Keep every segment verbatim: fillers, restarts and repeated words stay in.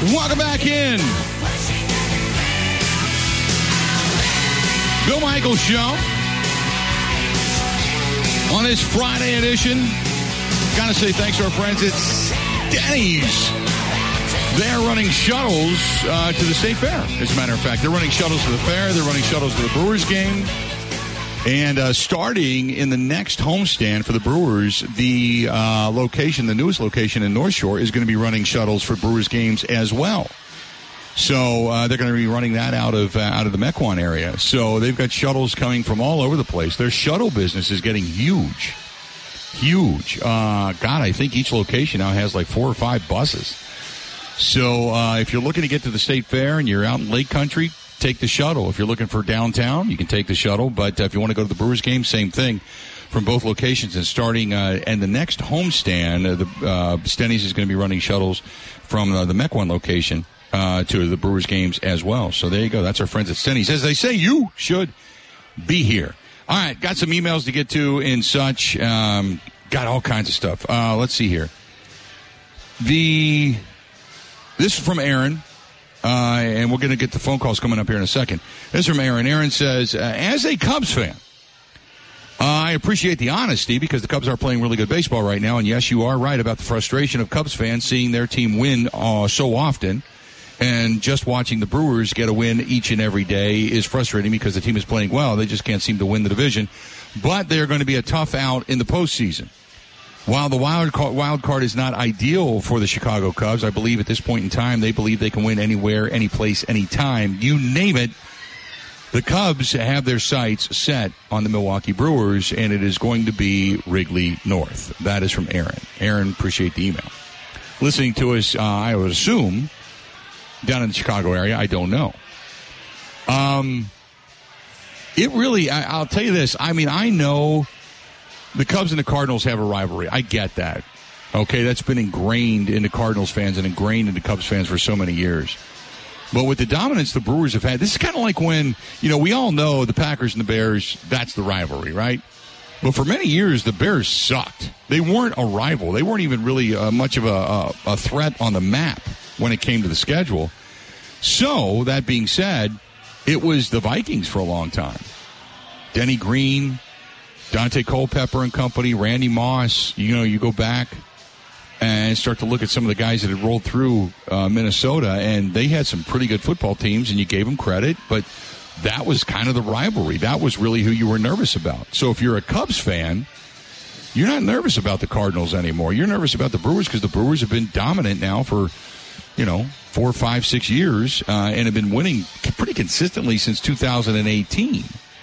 Welcome back in. Bill Michaels Show on this Friday edition. Got to say thanks to our friends at Denny's. They're running shuttles uh, to the State Fair, as a matter of fact. They're running shuttles to the fair. They're running shuttles to the Brewers game. And uh, starting in the next homestand for the Brewers, the uh, location, the newest location in North Shore, is going to be running shuttles for Brewers games as well. So uh, they're going to be running that out of uh, out of the Mequon area. So they've got shuttles coming from all over the place. Their shuttle business is getting huge, huge. Uh, God, I think each location now has like four or five buses. So uh, if you're looking to get to the State Fair and you're out in Lake Country, take the shuttle. If you're looking for downtown, you can take the shuttle. But uh, if you want to go to the Brewers game, same thing from both locations. And starting uh, and the next homestand, uh, the uh, Stenny's is going to be running shuttles from uh, the Mequon location uh, to the Brewers games as well. So there you go. That's our friends at Stenny's. As they say, you should be here. All right, got some emails to get to and such. Um, got all kinds of stuff. Uh, let's see here. The this is from Aaron. Uh, and we're going to get the phone calls coming up here in a second. This is from Aaron. Aaron says, uh, as a Cubs fan, uh, I appreciate the honesty because the Cubs are playing really good baseball right now. And, yes, you are right about the frustration of Cubs fans seeing their team win uh, so often. And just watching the Brewers get a win each and every day is frustrating because the team is playing well. They just can't seem to win the division. But they're going to be a tough out in the postseason. While the wild card, wild card is not ideal for the Chicago Cubs, I believe at this point in time they believe they can win anywhere, any place, any time. You name it. The Cubs have their sights set on the Milwaukee Brewers, and it is going to be Wrigley North. That is from Aaron. Aaron, appreciate the email. Listening to us, uh, I would assume, down in the Chicago area. I don't know. Um, it really, I, I'll tell you this. I mean, I know the Cubs and the Cardinals have a rivalry. I get that. Okay, that's been ingrained into Cardinals fans and ingrained into Cubs fans for so many years. But with the dominance the Brewers have had, this is kind of like when, you know, we all know the Packers and the Bears, that's the rivalry, right? But for many years, the Bears sucked. They weren't a rival. They weren't even really uh, much of a, a, a threat on the map when it came to the schedule. So, that being said, it was the Vikings for a long time. Denny Green, Dante Culpepper and company, Randy Moss. You know, you go back and start to look at some of the guys that had rolled through uh, Minnesota, and they had some pretty good football teams, and you gave them credit, but that was kind of the rivalry. That was really who you were nervous about. So if you're a Cubs fan, you're not nervous about the Cardinals anymore. You're nervous about the Brewers because the Brewers have been dominant now for, you know, four, five, six years uh, and have been winning pretty consistently since two thousand eighteen.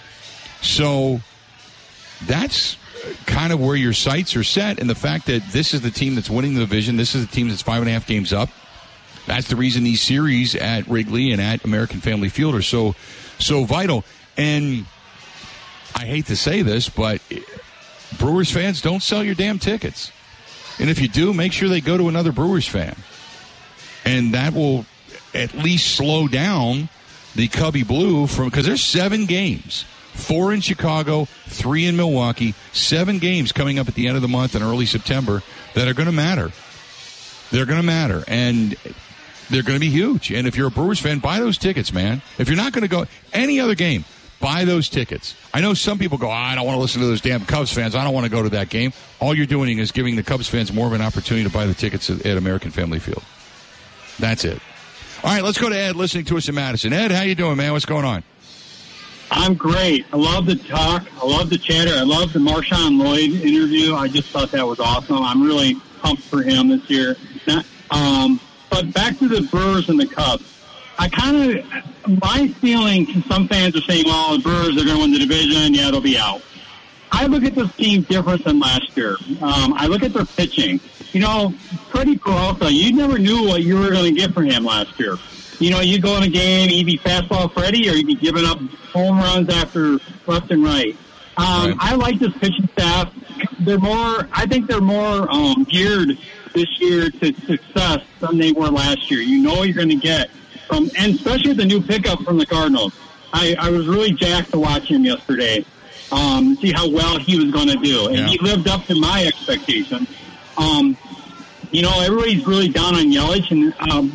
So that's kind of where your sights are set, and the fact that this is the team that's winning the division, this is the team that's five and a half games up. That's the reason these series at Wrigley and at American Family Field are so so vital. And I hate to say this, but Brewers fans, don't sell your damn tickets. And if you do, make sure they go to another Brewers fan. And that will at least slow down the Cubby Blue from, because there's seven games. Four in Chicago, three in Milwaukee, seven games coming up at the end of the month in early September that are going to matter. They're going to matter, and they're going to be huge. And if you're a Brewers fan, buy those tickets, man. If you're not going to go any other game, buy those tickets. I know some people go, oh, I don't want to listen to those damn Cubs fans. I don't want to go to that game. All you're doing is giving the Cubs fans more of an opportunity to buy the tickets at, at American Family Field. That's it. All right, let's go to Ed listening to us in Madison. Ed, how you doing, man? What's going on? I'm great. I love the talk. I love the chatter. I love the Marshawn Lloyd interview. I just thought that was awesome. I'm really pumped for him this year. Not, um, but back to the Brewers and the Cubs. I kind of, my feeling, some fans are saying, well, the Brewers are going to win the division. Yeah, they'll be out. I look at this team different than last year. Um, I look at their pitching. You know, Freddie Peralta, you never knew what you were going to get from him last year. You know, you go in a game, you'd be fastball Freddie, or you'd be giving up home runs after left and right. Um, right. I like this pitching staff. They're more, I think they're more um, geared this year to success than they were last year. You know you're going to get from, and especially the new pickup from the Cardinals. I, I was really jacked to watch him yesterday, um, see how well he was going to do, and yeah. he lived up to my expectations. Um, you know, everybody's really down on Yelich, and um,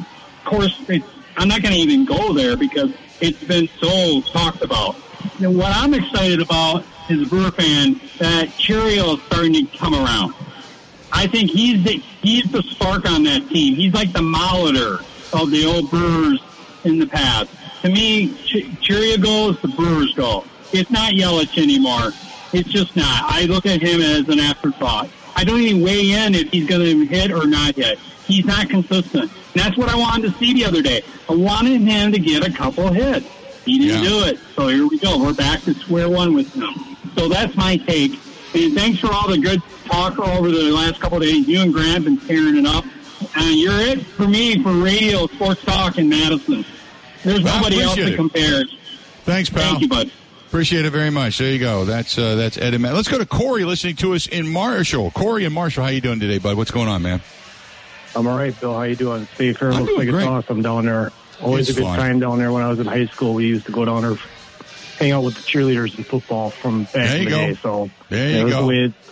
course, it's, I'm not going to even go there because it's been so talked about. And what I'm excited about as a Brewer fan, that Chiriot is starting to come around. I think he's the, he's the spark on that team. He's like the Molitor of the old Brewers in the past. To me, Ch- Chiriot goes, the Brewers go. It's not Yelich anymore. It's just not. I look at him as an afterthought. I don't even weigh in if he's going to hit or not hit. He's not consistent. And that's what I wanted to see the other day. I wanted him to get a couple hits. He didn't yeah. do it. So here we go. We're back to square one with him. So that's my take. And thanks for all the good talk over the last couple of days. You and Grant have been tearing it up. And you're it for me for radio sports talk in Madison. There's well, nobody else that it. compares. Thanks, pal. Thank you, bud. Appreciate it very much. There you go. That's uh, that's Ed and Matt. Let's go to Corey listening to us in Marshall. Corey and Marshall, how you doing today, bud? What's going on, man? I'm all right, Bill. How you doing? Safe here. Looks like great. It's awesome down there. Always It's a good fun. time down there. When I was in high school, we used to go down there, hang out with the cheerleaders in football from back There in you the go. day. So There you that was go. the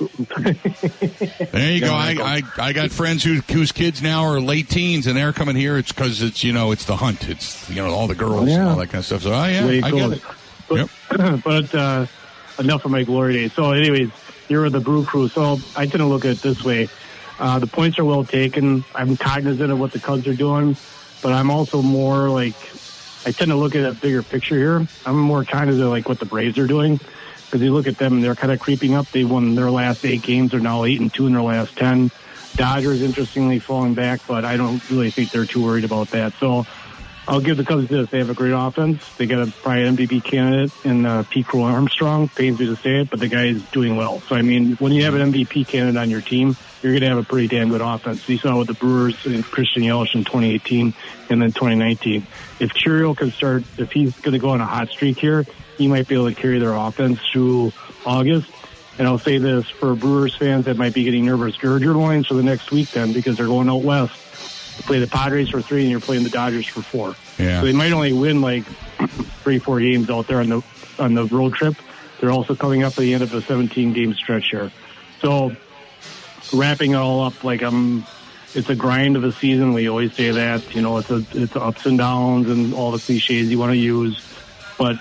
way it- There you go. Yeah, I, I I got friends who whose kids now are late teens, and they're coming here. It's because it's you know it's the hunt. It's you know all the girls and Yeah. all that kind of stuff. So oh yeah, way it I get goes. it. But, Yep. but uh, enough of my glory days. So, anyways, you're with the Brew Crew. So I tend to look at it this way: uh, the points are well taken. I'm cognizant of what the Cubs are doing, but I'm also more like I tend to look at a bigger picture here. I'm more cognizant of like what the Braves are doing because you look at them and they're kind of creeping up. They won their last eight games. They're now eight and two in their last ten. Dodgers, interestingly, falling back, but I don't really think they're too worried about that. So. I'll give the Cubs this. They have a great offense. They got a probably M V P candidate in uh, Pete Crow Armstrong. Pains me to say it, but the guy is doing well. So, I mean, when you have an M V P candidate on your team, you're going to have a pretty damn good offense. You saw with the Brewers and Christian Yelich in twenty eighteen and then twenty nineteen. If Chiriot can start, if he's going to go on a hot streak here, he might be able to carry their offense through August. And I'll say this for Brewers fans that might be getting nervous, gird your loins for the next week then because they're going out west. You play the Padres for three, and you're playing the Dodgers for four. Yeah. So they might only win like three, four games out there on the on the road trip. They're also coming up at the end of a seventeen-game stretch here. So wrapping it all up, like I'm, it's a grind of a season. We always say that. You know, it's a it's ups and downs and all the cliches you want to use. But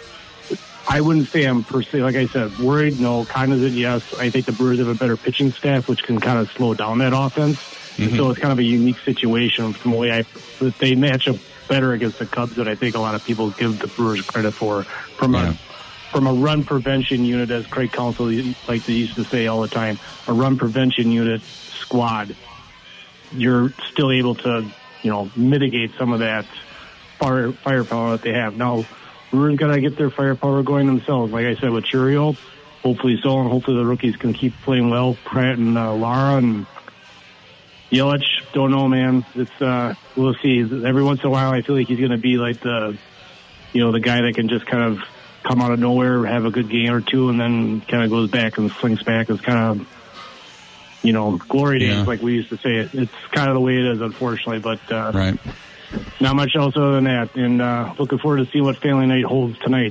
I wouldn't say I'm per se, like I said, worried. No, cognizant. Yes, I think the Brewers have a better pitching staff, which can kind of slow down that offense. Mm-hmm. So it's kind of a unique situation from the way I that they match up better against the Cubs that I think a lot of people give the Brewers credit for from yeah. a from a run prevention unit, as Craig Counsell like they used to say all the time, a run prevention unit squad. You're still able to you know mitigate some of that fire firepower that they have now. Brewers got to get their firepower going themselves. Like I said with Chiriot, hopefully so, and hopefully the rookies can keep playing well. Pratt and uh, Lara and Yelich, don't know, man. It's uh, we'll see. Every once in a while, I feel like he's going to be like the, you know, the guy that can just kind of come out of nowhere, have a good game or two, and then kind of goes back and slings back. It's kind of, you know, glory days, yeah. like we used to say. It. It's kind of the way it is, unfortunately. But uh, right. not much else other than that. And uh, looking forward to seeing what family night holds tonight.